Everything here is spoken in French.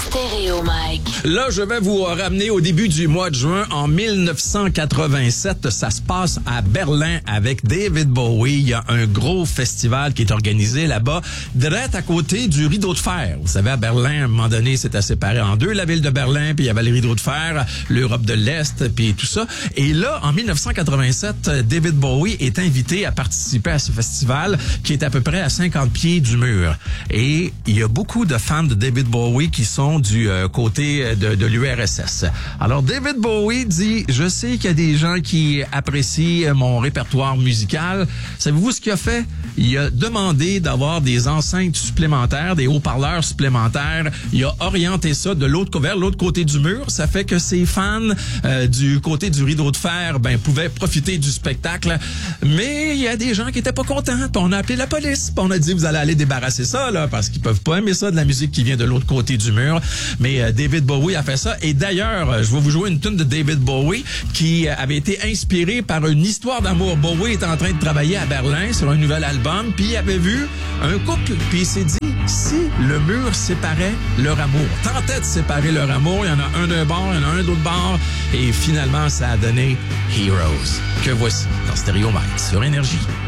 Stéréo Mike. Là, je vais vous ramener au début du mois de juin. En 1987, ça se passe à Berlin avec David Bowie. Il y a un gros festival qui est organisé là-bas, direct à côté du rideau de fer. Vous savez, à Berlin, à un moment donné, c'était séparé en deux, la ville de Berlin, puis il y avait le rideau de fer, l'Europe de l'Est, puis tout ça. Et là, en 1987, David Bowie est invité à participer à ce festival qui est à peu près à 50 pieds du mur. Et il y a beaucoup de fans de David Bowie qui sont du côté de l'URSS. Alors, David Bowie dit, je sais qu'il y a des gens qui apprécient mon répertoire musical. Savez-vous ce qu'il a fait? Il a demandé d'avoir des enceintes supplémentaires, des haut-parleurs supplémentaires. Il a orienté ça de vers l'autre côté du mur. Ça fait que ses fans du côté du rideau de fer pouvaient profiter du spectacle. Mais il y a des gens qui étaient pas contents. Puis on a appelé la police. Puis on a dit, vous allez aller débarrasser ça, là, parce qu'ils peuvent pas aimer ça, de la musique qui vient de l'autre côté du mur. Mais David Bowie a fait ça. Et d'ailleurs, je vais vous jouer une tune de David Bowie qui avait été inspirée par une histoire d'amour. Bowie est en train de travailler à Berlin sur un nouvel album, puis il avait vu un couple, puis il s'est dit, si le mur séparait leur amour, tentait de séparer leur amour, il y en a un d'un bord, il y en a un d'autre bord, et finalement, ça a donné Heroes, que voici dans Stéréo Mike sur Énergie.